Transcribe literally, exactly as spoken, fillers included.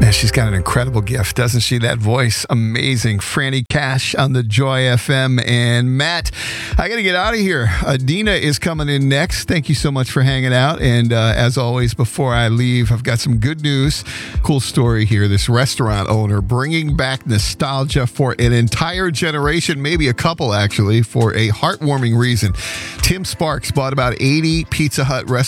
Yeah, she's got an incredible gift, doesn't she? That voice, amazing. Franny Cash on the Joy F M. And Matt, I got to get out of here. Uh, Dina is coming in next. Thank you so much for hanging out. And uh, as always, before I leave, I've got some good news. Cool story here. This restaurant owner bringing back nostalgia for an entire generation, maybe a couple actually, for a heartwarming reason. Tim Sparks bought about eighty Pizza Hut restaurants